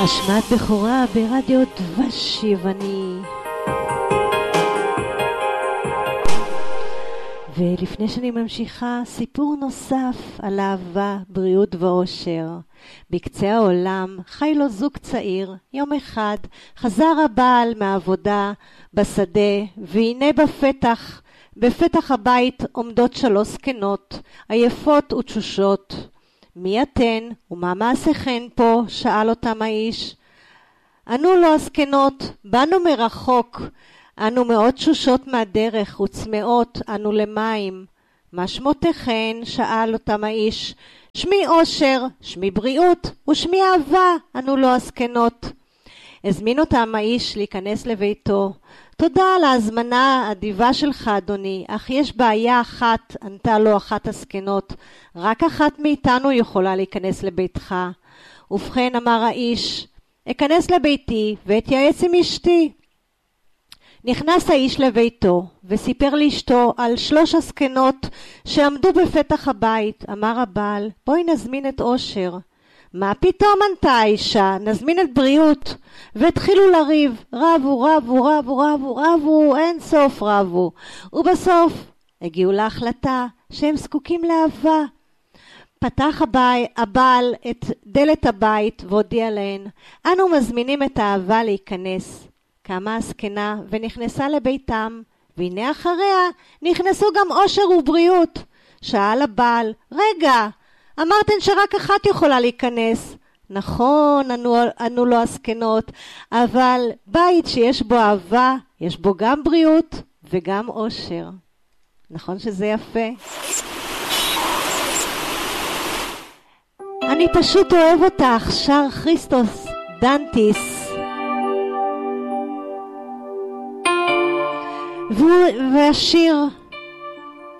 השמעת בכורה ברדיו דבש יווני. ולפני שאני ממשיכה, סיפור נוסף על אהבה, בריאות ואושר. בקצה העולם חי לו זוג צעיר. יום אחד חזר הבעל מהעבודה בשדה, והנה בפתח הבית עומדות 3 זקנות, עייפות ותשושות. מי אתן ומה מעשיכן פה? שאל אותם האיש. אנו לא הזקנות, באנו מרחוק. אנו מאוד תשושות מהדרך וצמאות אנו למים. מה שמותיכן? שאל אותם האיש. שמי אושר, שמי בריאות ושמי אהבה, אנו לא הזקנות. הזמין אותם האיש להיכנס לביתו. תודה על ההזמנה האדיבה שלך אדוני, אך יש בעיה אחת, ענתה לו אחת הזקנות. רק אחת מאיתנו יכולה להיכנס לביתך. ובכן אמר האיש, אכנס לביתי ואתייעץ עם אשתי. נכנס האיש לביתו וסיפר לאשתו על 3 הזקנות שעמדו בפתח הבית. אמר הבעל, בואי נזמין את אושר. מה פתאום? ענתה האישה, נזמין את בריאות. והתחילו לריב, רבו, אין סוף רבו. ובסוף הגיעו להחלטה שהם זקוקים לאהבה. פתח הבעל את דלת הבית והודיע להן, אנו מזמינים את האהבה להיכנס. קמה הזקנה ונכנסה לביתם, והנה אחריה נכנסו גם אושר ובריאות. שאל הבעל, רגע, אמרתן שרק אחת יכולה להיכנס. נכון, אנו לא הזקנות, אבל בית שיש בו אהבה, יש בו גם בריאות וגם אושר. נכון שזה יפה? אני פשוט אוהב אותך, שר כריסטוס דנטיס. והשיר